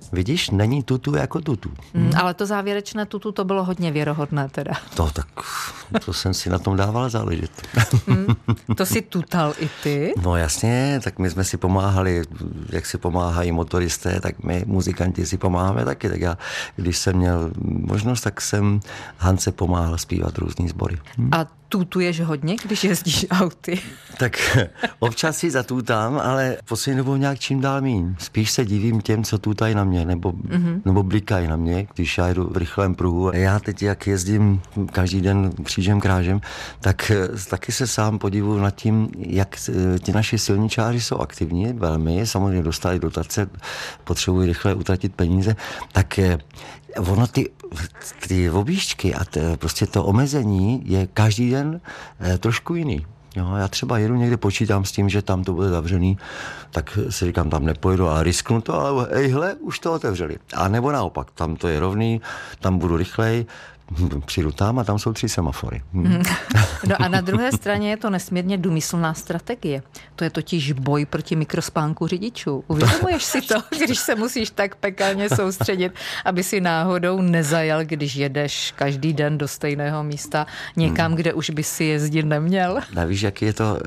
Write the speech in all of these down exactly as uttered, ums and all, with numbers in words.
Vidíš, není tutu jako tutu. Hmm, ale to závěrečné tutu, to bylo hodně věrohodné teda. To tak, to jsem si na tom dával záležet. Hmm, to si tutal i ty? No jasně, tak my jsme si pomáhali, jak si pomáhají motoristé, tak my muzikanti si pomáháme taky. Tak já, když jsem měl možnost, tak jsem Hance pomáhal zpívat různý sbory. Hm? A tutuješ hodně, když jezdíš auty? Tak občas si zatutám, ale poslední dobou nějak čím dál míň. Spíš se divím těm, co tutají na mě, nebo, mm-hmm. nebo blikají na mě, když já jdu v rychlém pruhu. Já teď, jak jezdím každý den křížem krážem, tak taky se sám podivuju nad tím, jak ti naši silničáři jsou aktivní, velmi, samozřejmě dostali dotace, potřebují rychle utratit peníze, tak ono ty, ty objížďky a t, prostě to omezení je každý den e, trošku jiný. Jo, já třeba jedu někde, počítám s tím, že tam to bude zavřený, tak si říkám, tam nepojedu a risknu to, ale ejhle, už to otevřeli. A nebo naopak, tam to je rovný, tam budu rychlej, přijdu tam a tam jsou tři semafory. Hmm. No a na druhé straně je to nesmírně důmyslná strategie. To je totiž boj proti mikrospánku řidičů. Uvědomuješ si to, když se musíš tak pekelně soustředit, aby si náhodou nezajel, když jedeš každý den do stejného místa někam, hmm. kde už by si jezdit neměl? A víš, jaký je to,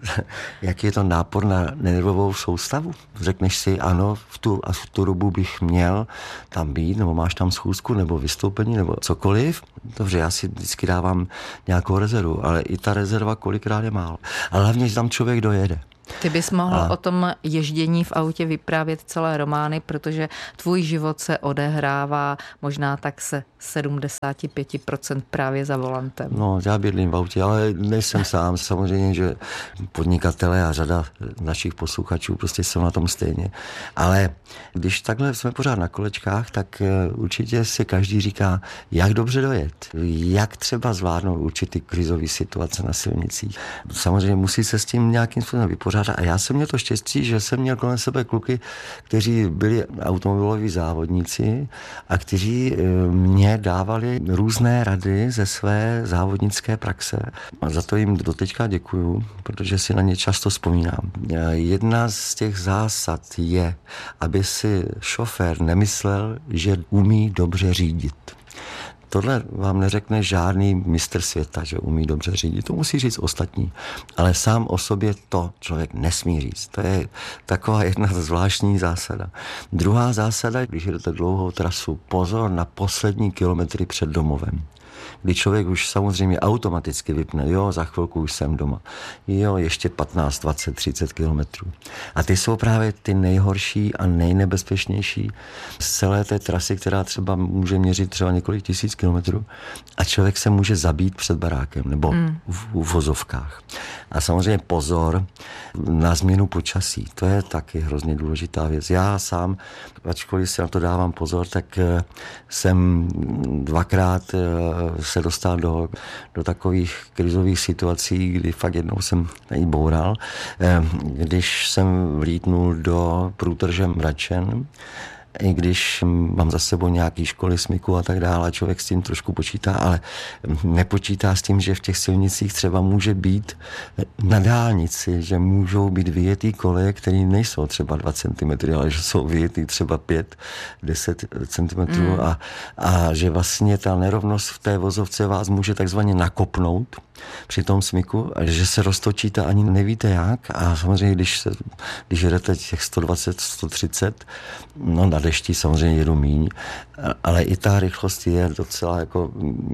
jaký je to nápor na nervovou soustavu? Řekneš si, ano, v tu, a v tu dobu bych měl tam být, nebo máš tam schůzku, nebo vystoupení, nebo cokoliv. Dobře, já si vždycky dávám nějakou rezervu, ale i ta rezerva kolikrát je málo. Ale hlavně, že tam člověk dojede. Ty bys mohl a... o tom ježdění v autě vyprávět celé romány, protože tvůj život se odehrává možná tak se sedmdesát pět procent právě za volantem. No, já bydlím v autě, ale nejsem sám. Samozřejmě, že podnikatelé a řada našich posluchačů prostě jsou na tom stejně. Ale když takhle jsme pořád na kolečkách, tak určitě si každý říká, jak dobře dojet, jak třeba zvládnout určitý krizový situace na silnicích. Samozřejmě musí se s tím nějakým způsobem vypořádat. A já jsem měl to štěstí, že jsem měl kolem sebe kluky, kteří byli automobiloví závodníci a kteří mě dávali různé rady ze své závodnické praxe. A za to jim doteďka děkuju, protože si na ně často vzpomínám. Jedna z těch zásad je, aby si šofér nemyslel, že umí dobře řídit. Tohle vám neřekne žádný mistr světa, že umí dobře řídit. To musí říct ostatní. Ale sám o sobě to člověk nesmí říct. To je taková jedna zvláštní zásada. Druhá zásada, když jdete dlouhou trasu, pozor na poslední kilometry před domovem. Kdy člověk už samozřejmě automaticky vypne, jo, za chvilku už jsem doma. Jo, ještě patnáct, dvacet, třicet kilometrů. A ty jsou právě ty nejhorší a nejnebezpečnější z celé té trasy, která třeba může měřit třeba několik tisíc kilometrů a člověk se může zabít před barákem nebo mm. v uvozovkách. A samozřejmě pozor na změnu počasí. To je taky hrozně důležitá věc. Já sám, ačkoliv si na to dávám pozor, tak jsem dvakrát se dostal do, do takových krizových situací, kdy fakt jednou jsem i boural, když jsem vlítnul do průtrže Mračen, i když mám za sebou nějaký školy smyku a tak dále, člověk s tím trošku počítá, ale nepočítá s tím, že v těch silnicích třeba může být na dálnici, že můžou být vyjetý koleje, které nejsou třeba dva centimetry, ale že jsou vyjetý třeba pět, deset centimetrů mm. a, a že vlastně ta nerovnost v té vozovce vás může takzvaně nakopnout při tom smyku, a že se roztočíte ani nevíte jak a samozřejmě, když, se, když jedete těch sto dvacet, sto třicet, no na dešti samozřejmě jedu míň, ale i ta rychlost je docela jako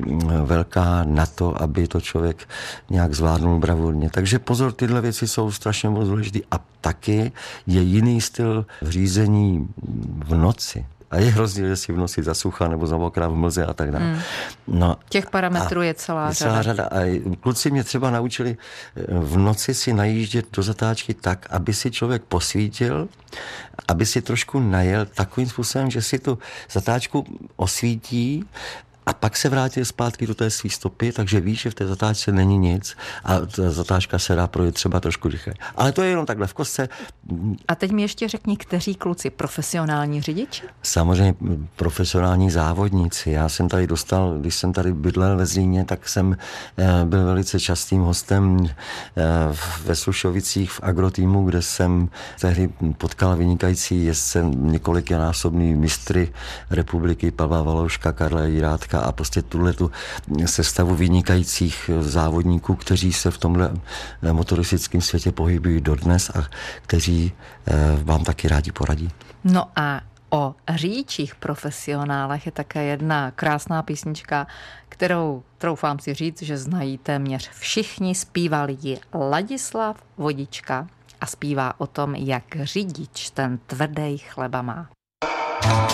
velká na to, aby to člověk nějak zvládnul bravurně. Takže pozor, tyhle věci jsou strašně moc důležité a taky je jiný styl řízení v noci. A je rozdíl, jestli v noci zasucha nebo zamokrá v mlze a tak dále. Hmm. No, těch parametrů je celá, je celá řada. řada. A kluci mě třeba naučili v noci si najíždět do zatáčky tak, aby si člověk posvítil, aby si trošku najel takovým způsobem, že si tu zatáčku osvítí a pak se vrátil zpátky do té svý stopy, takže víš, že v té zatáčce není nic a ta zatáčka se dá projet třeba trošku rychle. Ale to je jenom takhle v kostce. A teď mi ještě řekni, kteří kluci, profesionální řidiči? Samozřejmě profesionální závodníci. Já jsem tady dostal, když jsem tady bydlel ve Zlíně, tak jsem byl velice častým hostem ve Slušovicích v agrotýmu, kde jsem tehdy potkal vynikající jezdce, několikanásobný mistry republiky Pavla Valouška, Karla Jirátka a prostě tuhletu sestavu vynikajících závodníků, kteří se v tomhle motoristickém světě pohybují dodnes a kteří vám taky rádi poradí. No a o řidičích profesionálech je také jedna krásná písnička, kterou troufám si říct, že znají téměř všichni. Zpíval ji Ladislav Vodička a zpívá o tom, jak řidič ten tvrdý chleba má.